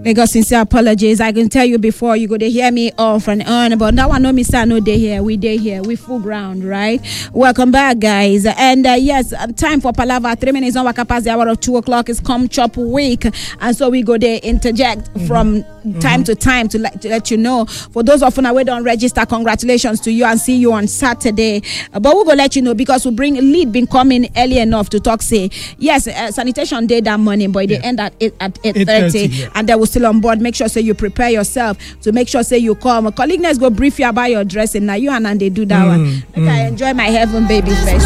Make a sincere apologies. I can tell you before you go to hear me off and on, but that one no mister no day here. We day here. We full ground, right? Welcome back, guys. And yes, time for Palava. 3 minutes on waka past the hour of 2:00 is come chop week, and so we go there interject from time to time to let you know. For those of you we don't register, congratulations to you and see you on Saturday. But we'll go let you know because we bring lead been coming early enough to talk. Say yes, sanitation day that morning, but they end at 8:30, and they will still on board. Make sure say you prepare yourself to make sure say you come. A colleague next go brief you about your dressing. Now you and they do that one. Okay, I enjoy my heaven baby first.